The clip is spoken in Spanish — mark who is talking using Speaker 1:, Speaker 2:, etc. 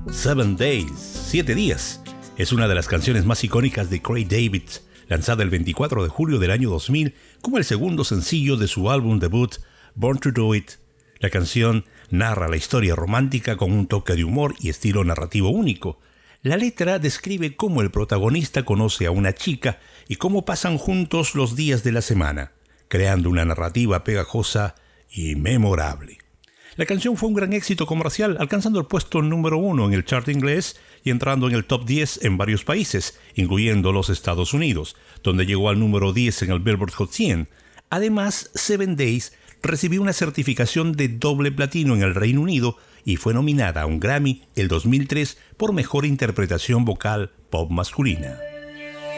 Speaker 1: Seven Days, 7 días, es una de las canciones más icónicas de Craig David, lanzada el 24 de julio del año 2000 como el segundo sencillo de su álbum debut, Born to Do It. La canción narra la historia romántica con un toque de humor y estilo narrativo único. La letra describe cómo el protagonista conoce a una chica y cómo pasan juntos los días de la semana, creando una narrativa pegajosa y memorable. La canción fue un gran éxito comercial, alcanzando el puesto número 1 en el chart inglés y entrando en el top 10 en varios países, incluyendo los Estados Unidos, donde llegó al número 10 en el Billboard Hot 100. Además, Seven Days recibió una certificación de doble platino en el Reino Unido y fue nominada a un Grammy el 2003 por Mejor Interpretación Vocal Pop Masculina.